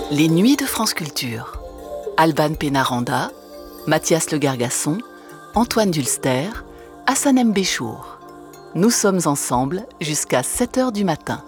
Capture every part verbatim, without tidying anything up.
Les Nuits de France Culture. Alban Pénaranda, Mathias Le Gargasson, Antoine Dulster, Hassan M. Béchour. Nous sommes ensemble jusqu'à sept heures du matin.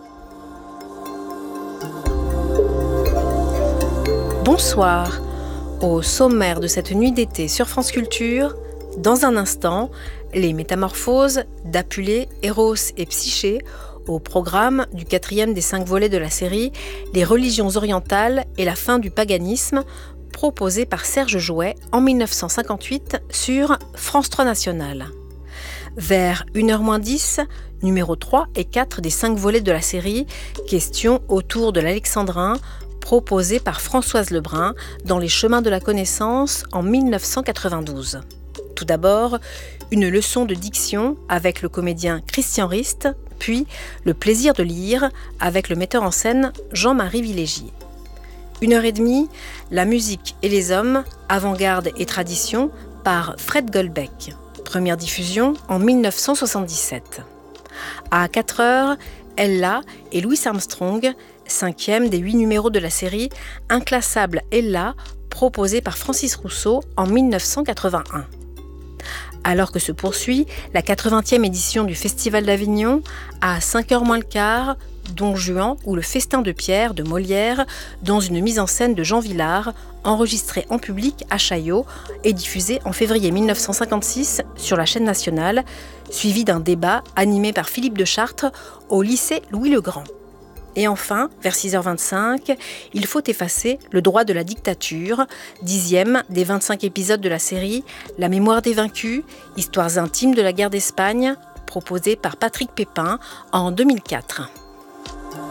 Bonsoir. Au sommaire de cette nuit d'été sur France Culture, dans un instant, les métamorphoses d'Apulée, Eros et Psyché au programme du quatrième des cinq volets de la série Les religions orientales et la fin du paganisme, proposé par Serge Jouet en dix-neuf cent cinquante-huit sur France trois National. Vers une heure moins dix, numéro trois et quatre des cinq volets de la série, questions autour de l'alexandrin, proposé par Françoise Lebrun dans Les chemins de la connaissance en dix-neuf cent quatre-vingt-douze. Tout d'abord, une leçon de diction avec le comédien Christian Rist, puis le plaisir de lire avec le metteur en scène Jean-Marie Villégier. Une heure et demie, la musique et les hommes, avant-garde et tradition par Fred Goldbeck. Première diffusion en dix-neuf cent soixante-dix-sept. À quatre heures, Ella et Louis Armstrong, cinquième des huit numéros de la série Inclassable Ella, proposé par Francis Rousseau en dix-neuf cent quatre-vingt-un. Alors que se poursuit la quatre-vingtième édition du Festival d'Avignon, à cinq heures moins le quart, Don Juan ou Le Festin de Pierre de Molière, dans une mise en scène de Jean Villard, enregistrée en public à Chaillot et diffusée en février dix-neuf cent cinquante-six sur la chaîne nationale, suivi d'un débat animé par Philippe de Chartres au lycée Louis-le-Grand. Et enfin, vers six heures vingt-cinq, il faut effacer le droit de la dictature, dixième des vingt-cinq épisodes de la série La mémoire des vaincus, histoires intimes de la guerre d'Espagne, proposée par Patrick Pépin en deux mille quatre.